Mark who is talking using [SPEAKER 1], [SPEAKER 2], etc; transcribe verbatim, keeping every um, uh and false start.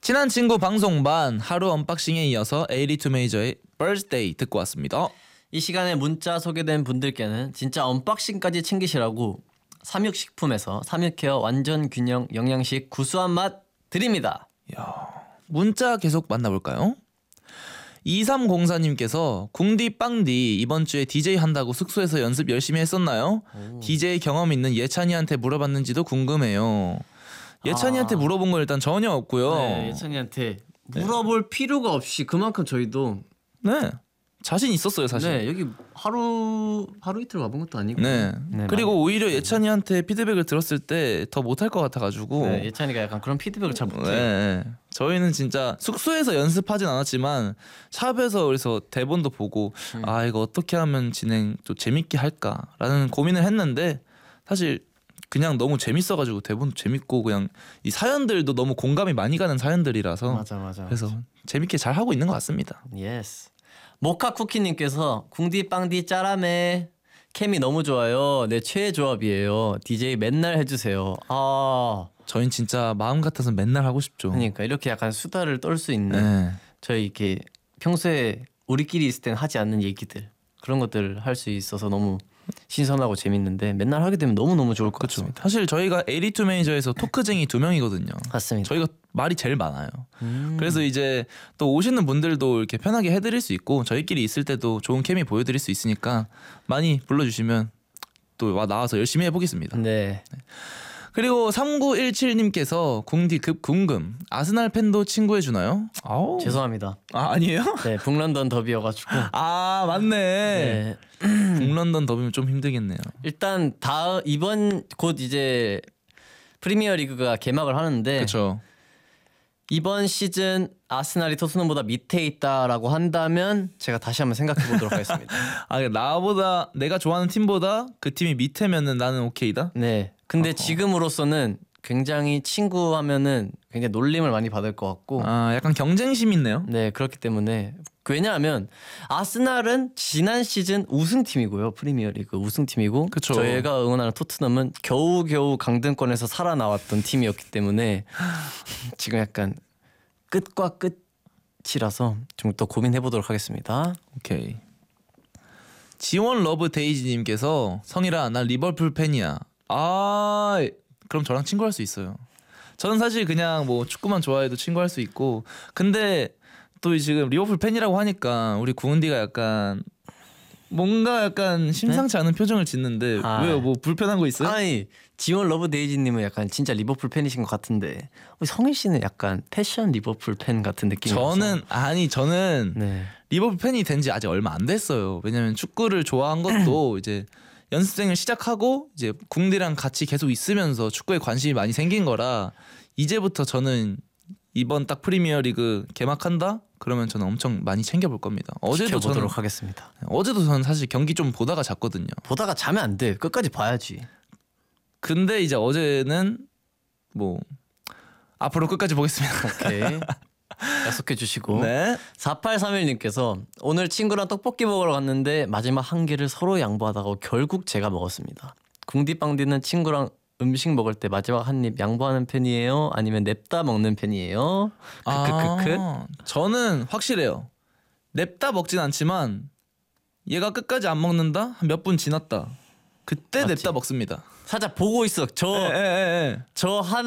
[SPEAKER 1] 친한 친구 방송반 하루 언박싱에 이어서 에이리 투 메이저의 Birthday 듣고 왔습니다.
[SPEAKER 2] 이 시간에 문자 소개된 분들께는 진짜 언박싱까지 챙기시라고 삼육식품에서 삼육케어 완전 균형 영양식 구수한 맛 드립니다.
[SPEAKER 1] 야, 문자 계속 만나볼까요? 이삼공사님께서 궁디 빵디 이번 주에 디제이 한다고 숙소에서 연습 열심히 했었나요? 오. 디제이 경험 있는 예찬이한테 물어봤는지도 궁금해요. 예찬이한테 아. 물어본 건 일단 전혀 없고요.
[SPEAKER 2] 네, 예찬이한테 물어볼 네. 필요가 없이 그만큼 저희도
[SPEAKER 1] 네 자신 있었어요 사실.
[SPEAKER 2] 네 여기 하루 하루 이틀 와본 것도 아니고.
[SPEAKER 1] 네, 네 그리고 많이. 오히려 예찬이한테 피드백을 들었을 때 더 못할 것 같아가지고.
[SPEAKER 2] 네, 예찬이가 약간 그런 피드백을 잘 못해.
[SPEAKER 1] 네, 저희는 진짜 숙소에서 연습하진 않았지만 샵에서 그래서 대본도 보고 음. 아 이거 어떻게 하면 진행 또 재밌게 할까라는 고민을 했는데 사실 그냥 너무 재밌어가지고 대본도 재밌고 그냥 이 사연들도 너무 공감이 많이 가는 사연들이라서
[SPEAKER 2] 맞아 맞아.
[SPEAKER 1] 그래서
[SPEAKER 2] 맞아.
[SPEAKER 1] 재밌게 잘 하고 있는 것 같습니다.
[SPEAKER 2] 예스. 모카쿠키님께서 궁디 빵디 짜라매 케미 너무 좋아요. 내 최애 조합이에요. 디제이 맨날 해주세요. 아
[SPEAKER 1] 저희는 진짜 마음 같아서 맨날 하고 싶죠.
[SPEAKER 2] 그러니까 이렇게 약간 수다를 떨 수 있는
[SPEAKER 1] 네.
[SPEAKER 2] 저희 이렇게 평소에 우리끼리 있을 땐 하지 않는 얘기들 그런 것들을 할 수 있어서 너무 신선하고 재밌는데 맨날 하게 되면 너무너무 좋을 것
[SPEAKER 1] 그쵸.
[SPEAKER 2] 같습니다.
[SPEAKER 1] 사실 저희가 에이리 투 메이저에서 토크쟁이 두 명이거든요.
[SPEAKER 2] 맞습니다.
[SPEAKER 1] 저희가 말이 제일 많아요.
[SPEAKER 2] 음.
[SPEAKER 1] 그래서 이제 또 오시는 분들도 이렇게 편하게 해드릴 수 있고 저희끼리 있을 때도 좋은 케미 보여드릴 수 있으니까 많이 불러주시면 또 와 나와서 열심히 해보겠습니다.
[SPEAKER 2] 네.
[SPEAKER 1] 네. 그리고 삼구일칠님께서 궁디 급 궁금 아스날 팬도 친구해주나요? 아우.
[SPEAKER 2] 죄송합니다.
[SPEAKER 1] 아 아니에요?
[SPEAKER 2] 네 북런던 더비여가지고.
[SPEAKER 1] 아 맞네.
[SPEAKER 2] 네.
[SPEAKER 1] 북런던 더비면 좀 힘들겠네요.
[SPEAKER 2] 일단 다 이번 곧 이제 프리미어리그가 개막을 하는데.
[SPEAKER 1] 그렇죠.
[SPEAKER 2] 이번 시즌 아스날이 토트넘보다 밑에 있다라고 한다면 제가 다시 한번 생각해 보도록 하겠습니다.
[SPEAKER 1] 아 나보다 내가 좋아하는 팀보다 그 팀이 밑에면은 나는 오케이다?
[SPEAKER 2] 네. 근데
[SPEAKER 1] 어허.
[SPEAKER 2] 지금으로서는 굉장히 친구 하면은 굉장히 놀림을 많이 받을 것 같고.
[SPEAKER 1] 아 약간 경쟁심 있네요.
[SPEAKER 2] 네 그렇기 때문에 왜냐하면 아스날은 지난 시즌 우승팀이고요. 프리미어리그 우승팀이고
[SPEAKER 1] 그쵸.
[SPEAKER 2] 저희가 응원하는 토트넘은 겨우겨우 강등권에서 살아나왔던 팀이었기 때문에 지금 약간 끝과 끝이라서 좀 더 고민해보도록 하겠습니다.
[SPEAKER 1] 오케이. 지원 러브 데이지님께서 성일아 난 리버풀 팬이야. 아 그럼 저랑 친구할 수 있어요. 저는 사실 그냥 뭐 축구만 좋아해도 친구할 수 있고 근데 또 지금 리버풀 팬이라고 하니까 우리 구은디가 약간 뭔가 약간 심상치 않은 표정을 짓는데
[SPEAKER 2] 아.
[SPEAKER 1] 왜요? 뭐 불편한 거 있어요?
[SPEAKER 2] 아니 지원 러브 데이지님은 약간 진짜 리버풀 팬이신 것 같은데 우리 성일 씨는 약간 패션 리버풀 팬 같은 느낌이라서.
[SPEAKER 1] 저는 아니 저는
[SPEAKER 2] 네.
[SPEAKER 1] 리버풀 팬이 된 지 아직 얼마 안 됐어요. 왜냐면 축구를 좋아한 것도 이제 연습생을 시작하고 이제 궁디랑 같이 계속 있으면서 축구에 관심이 많이 생긴 거라 이제부터 저는 이번 딱 프리미어리그 개막한다? 그러면 저는 엄청 많이 챙겨볼 겁니다. 어제도
[SPEAKER 2] 지켜보도록
[SPEAKER 1] 저는
[SPEAKER 2] 하겠습니다.
[SPEAKER 1] 어제도 저는 사실 경기 좀 보다가 잤거든요.
[SPEAKER 2] 보다가 자면 안 돼. 끝까지 봐야지.
[SPEAKER 1] 근데 이제 어제는 뭐 앞으로 끝까지 보겠습니다.
[SPEAKER 2] 오케이. 약속해 주시고.
[SPEAKER 1] 네.
[SPEAKER 2] 사팔삼일님께서 오늘 친구랑 떡볶이 먹으러 갔는데 마지막 한 개를 서로 양보하다가 결국 제가 먹었습니다. 궁디빵디는 친구랑 음식 먹을 때 마지막 한 입 양보하는 편이에요? 아니면 냅다 먹는 편이에요? 크크크크.
[SPEAKER 1] 아, 저는 확실해요. 냅다 먹진 않지만 얘가 끝까지 안 먹는다? 한 몇 분 지났다. 그때
[SPEAKER 2] 맞지?
[SPEAKER 1] 냅다 먹습니다.
[SPEAKER 2] 살짝 보고 있어. 저
[SPEAKER 1] 에, 에, 에, 에.
[SPEAKER 2] 저 한